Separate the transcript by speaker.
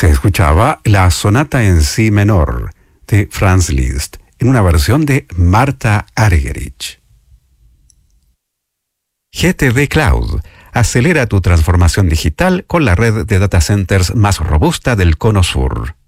Speaker 1: Se escuchaba la sonata en si menor de Franz Liszt en una versión de Marta Argerich. GTD Cloud. Acelera tu transformación digital con la red de data centers más robusta del Cono Sur.